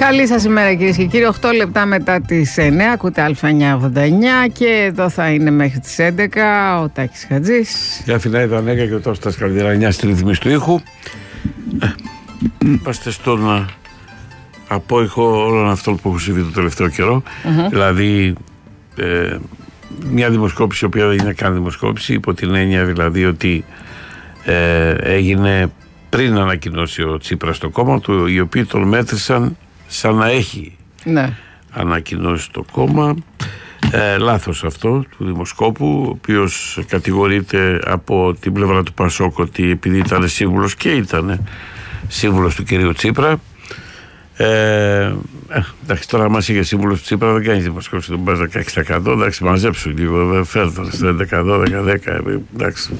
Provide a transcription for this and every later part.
Καλή σας ημέρα κυρίες και κύριοι. 8 λεπτά μετά τις 9 ακούτε Α989 και εδώ θα είναι μέχρι τις 11 ο Τάκης Χατζής. Η Αθηνά Ιδανέκα και ο Τώστας Καρδιαρανιάς στη ρυθμίση του ήχου. Είμαστε στον απόϊχο όλων αυτών που έχουν συμβεί το τελευταίο καιρό. Δηλαδή μια δημοσκόπηση η οποία δεν είναι καν δημοσκόπηση, υπό την έννοια δηλαδή ότι έγινε πριν ανακοινώσει ο Τσίπρας το κόμμα του, οι οποίοι τον μέτρησαν σαν να έχει ανακοινώσει το κόμμα. Λάθος αυτό του δημοσκόπου, ο οποίος κατηγορείται από την πλευρά του Πασόκ ότι επειδή ήταν σύμβουλος, και ήταν σύμβουλος του κυρίου Τσίπρα, εντάξει, τώρα μας είχε σύμβουλος του Τσίπρα δεν κάνει δημοσκόπηση, τον πας 16%, εντάξει, μαζέψου λίγο, φέρνω στο 11, 12, 10, εντάξει,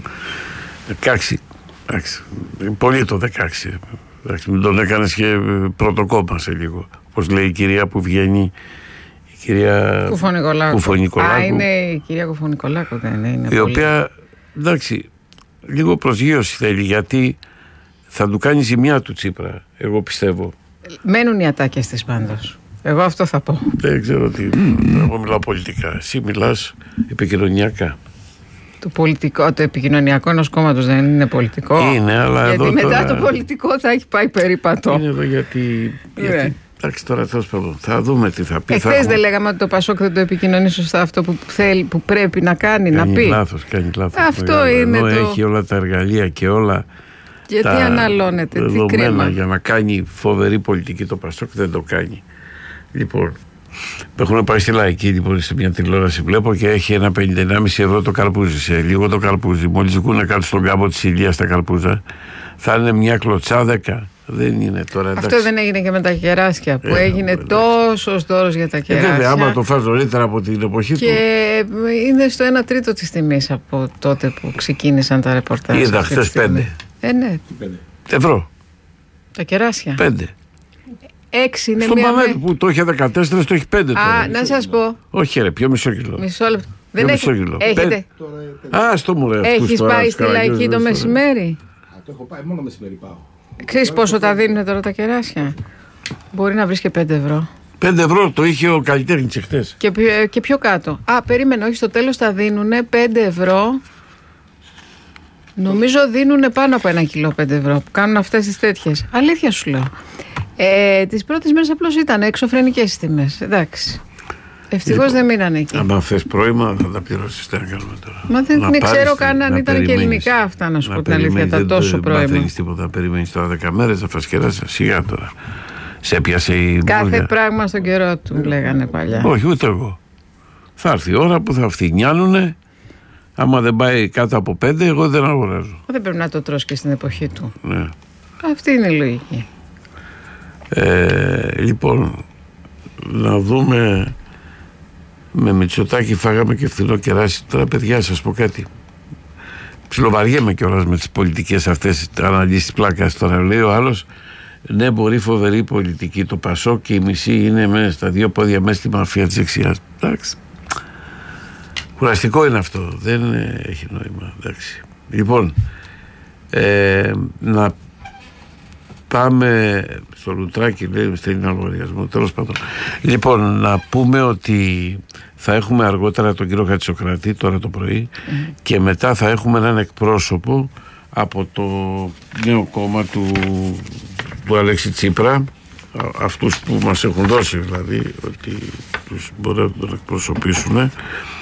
16, εντάξει, πολύ το 16, εντάξει, μην τον έκανες και πρώτο κόμμα σε λίγο, όπως λέει η κυρία που βγαίνει, η κυρία Κουφονικολάκου. Α, είναι η κυρία Κουφονικολάκου, δεν είναι? Η πολύ... οποία, εντάξει, λίγο προσγείωση θέλει, γιατί θα του κάνει ζημιά του Τσίπρα, εγώ πιστεύω. Μένουν οι ατάκες της πάντως. Εγώ αυτό θα πω. Δεν ξέρω τι. Εγώ μιλάω πολιτικά. Εσύ μιλάς επικοινωνιακά. Το επικοινωνιακό ενός κόμματος δεν είναι πολιτικό? Είναι, αλλά γιατί εδώ μετά τώρα... το πολιτικό θα έχει πάει περίπατο. Είναι εδώ γιατί εντάξει, τώρα τέλος πάντων. Θα δούμε τι θα πει. Εχθές δεν λέγαμε ότι το Πασόκ δεν το επικοινωνεί σωστά αυτό που πρέπει να κάνει, να πει? Κάνει λάθος. Αυτό μεγάλο. είναι ενώ το... έχει όλα τα εργαλεία και όλα. Γιατί αναλώνεται, τι κρίμα. Για να κάνει φοβερή πολιτική το Πασόκ δεν το κάνει. Λοιπόν, έχουν πάει στη Λαϊκή, λοιπόν, σε μια τηλεόραση βλέπω και έχει ένα 51,5 ευρώ το καρπούζι. Σε λίγο το καρπούζι. Μόλις βγουν κάτω στον κάμπο της Ηλίας τα καρπούζα, θα είναι μια κλωτσάδικα. Δεν είναι τώρα. Εντάξει. Αυτό δεν έγινε και με τα κεράσια που έγινε τόσο δώρος για τα κεράσια. Βέβαια, άμα το φας νωρίτερα από την εποχή του. Και είναι στο 1/3 της τιμής από τότε που ξεκίνησαν τα ρεπορτάζ. Είδα χθες 5. Ναι. 5 ευρώ. Τα κεράσια. 5. 6 είναι στο μία. Μαμέτ που το είχε 14, το έχει 5 τώρα. Α, να σας πω. Όχι, ρε, πιο μισό κιλό. Μισό λεπτό. Δεν έχετε. Α, στο μου, ρε. Έχεις πάει στη Λαϊκή το μεσημέρι? Το έχω πάει, μόνο μεσημέρι πάω. Ξέρεις πόσο τα δίνουν τώρα τα κεράσια? Μπορεί να βρεις και 5 ευρώ. 5 ευρώ το είχε ο καλλιτέχνης εχθές. Και πιο κάτω. Α, περίμενε, όχι, στο τέλος τα δίνουν 5 ευρώ. Νομίζω δίνουν πάνω από 1 κιλό 5 ευρώ που κάνουν αυτές τις τέτοιες. Αλήθεια σου λέω. Τις πρώτες μέρες απλώς ήταν εξωφρενικές τιμές. Εντάξει. Ευτυχώς δεν μείνανε εκεί. Αν θες πρόημα θα τα πληρώσεις. Τι να κάνουμε τώρα? Μα δεν ξέρω καν αν ήταν και ελληνικά αυτά, να σου πω την αλήθεια, τα τόσο πρόημα. Δεν μαθαίνεις τίποτα. Περιμένεις τώρα 10 μέρες θα φας κεράσια. Σιγά τώρα. Σε έπιασε η κάθε μπουλιά. πράγμα στον καιρό του, λέγανε παλιά. Όχι, ούτε εγώ. Θα έρθει η ώρα που θα φθηνιάνουνε. Άμα δεν πάει κάτω από 5, εγώ δεν αγοράζω. Δεν πρέπει να το τρως και στην εποχή του. Ναι. Αυτή είναι η λογική. Λοιπόν, να δούμε. Με Μητσοτάκη φάγαμε και φθηνό κεράσι. Τώρα, παιδιά, σας πω κάτι. Ψιλοβαριέμαι κιόλας με τις πολιτικές αυτές αναλύσεις πλάκας. Τώρα λέει ο άλλος, ναι, μπορεί φοβερή πολιτική το Πασόκ και η μισή είναι μέσα στα δύο πόδια μέσα στη μαφία της δεξιάς. Εντάξει. Κουραστικό είναι αυτό. Δεν έχει νόημα. Εντάξει. Λοιπόν, να πάμε στο Λουτράκι, λέει, στέλνει ένα λογαριασμό. Τέλος πάντων. Λοιπόν, να πούμε ότι θα έχουμε αργότερα τον κύριο Χατζησοκράτη, τώρα το πρωί, και μετά θα έχουμε έναν εκπρόσωπο από το νέο κόμμα του Αλέξη Τσίπρα, αυτούς που μας έχουν δώσει δηλαδή ότι τους μπορεί να τον εκπροσωπήσουν.